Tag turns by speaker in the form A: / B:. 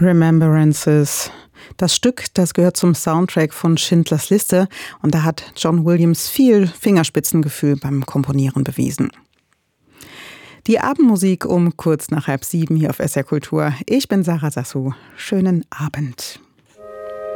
A: Remembrances. Das Stück, das gehört zum Soundtrack von Schindlers Liste und da hat John Williams viel Fingerspitzengefühl beim Komponieren bewiesen. Die Abendmusik um kurz nach 6:30 hier auf SR Kultur. Ich bin Sarah Sassou. Schönen Abend.